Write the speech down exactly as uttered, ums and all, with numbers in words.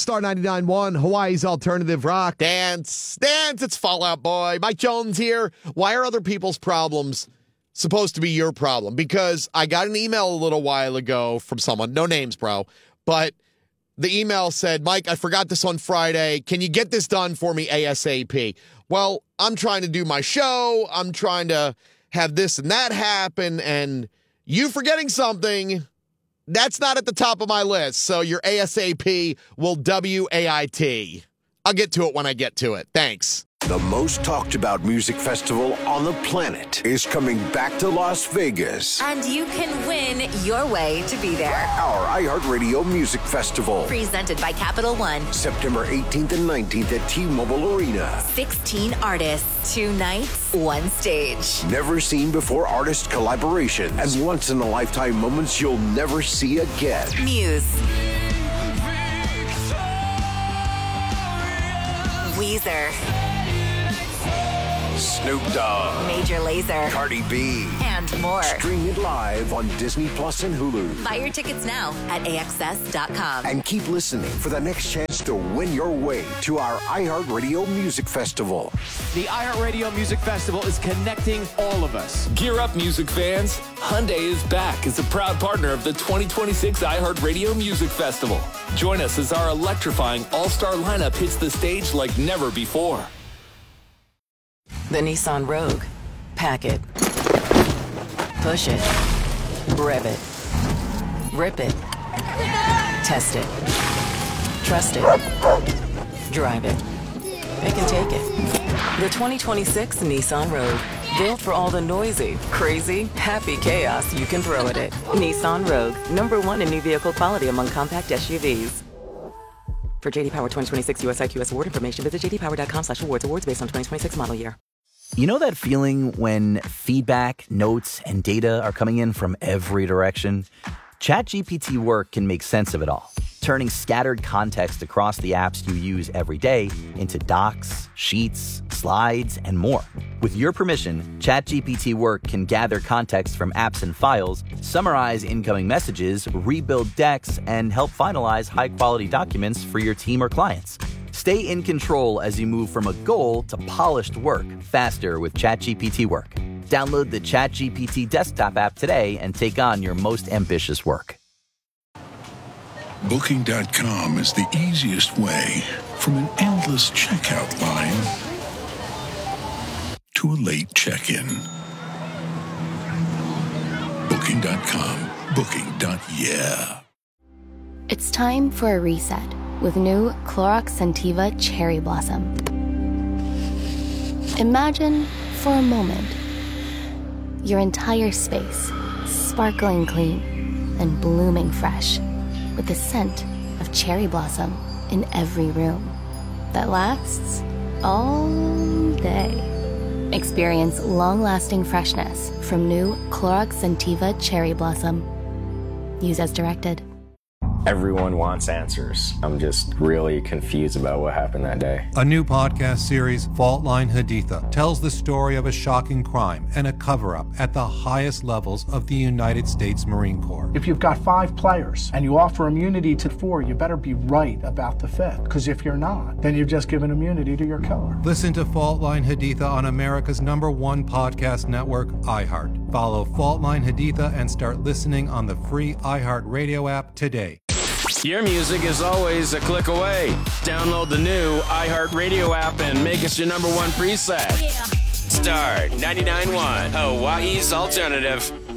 All-Star ninety-nine point one, Hawaii's alternative rock. Dance, dance, it's Fall Out Boy. Mike Jones here. Why are other people's problems supposed to be your problem? Because I got an email a little while ago from someone, no names, bro, but the email said, Mike, I forgot this on Friday. Can you get this done for me ASAP? Well, I'm trying to do my show. I'm trying to have this and that happen, and you forgetting something, that's not at the top of my list. So your ASAP will W A I T. I'll get to it when I get to it. Thanks. The most talked about music festival on the planet is coming back to Las Vegas. And you can win your way to be there. Our iHeartRadio Music Festival. Presented by Capital One. September eighteenth and nineteenth at T-Mobile Arena. sixteen artists, two nights, one stage. Never seen before artist collaborations and once-in-a-lifetime moments you'll never see again. Muse. Weezer. Snoop Dogg, Major Lazer, Cardi B, and more. Stream it live on Disney Plus and Hulu. Buy your tickets now at A X S dot com. And keep listening for the next chance to win your way to our iHeartRadio Music Festival. The iHeartRadio Music Festival is connecting all of us. Gear up, music fans. Hyundai is back as a proud partner of the twenty twenty-six iHeartRadio Music Festival. Join us as our electrifying all-star lineup hits the stage like never before. The Nissan Rogue. Pack it. Push it. Rev it. Rip it. Test it. Trust it. Drive it. It can take it. The twenty twenty-six Nissan Rogue. Built for all the noisy, crazy, happy chaos you can throw at it. Nissan Rogue. Number one in new vehicle quality among compact S U Vs. For J D Power twenty twenty-six U S I Q S award information, visit j d power dot com slash awards. Awards based on twenty twenty-six model year. You know that feeling when feedback, notes, and data are coming in from every direction? ChatGPT Work can make sense of it all, turning scattered context across the apps you use every day into docs, sheets, slides, and more. With your permission, ChatGPT Work can gather context from apps and files, summarize incoming messages, rebuild decks, and help finalize high-quality documents for your team or clients. Stay in control as you move from a goal to polished work faster with ChatGPT Work. Download the ChatGPT desktop app today and take on your most ambitious work. Booking dot com is the easiest way from an endless checkout line to a late check-in. Booking dot com. Booking. Yeah. It's time for a reset with new Clorox Scentiva Cherry Blossom. Imagine, for a moment, your entire space sparkling clean and blooming fresh with the scent of cherry blossom in every room that lasts all day. Experience long-lasting freshness from new Clorox Scentiva Cherry Blossom. Use as directed. Everyone wants answers. I'm just really confused about what happened that day. A new podcast series, Fault Line Haditha, tells the story of a shocking crime and a cover-up at the highest levels of the United States Marine Corps. If you've got five players and you offer immunity to four, you better be right about the fifth. Because if you're not, then you've just given immunity to your killer. Listen to Fault Line Haditha on America's number one podcast network, iHeart. Follow Fault Line Haditha and start listening on the free iHeartRadio app today. Your music is always a click away. Download the new iHeartRadio app and make us your number one preset. Yeah. Star ninety-nine point one, Hawaii's alternative.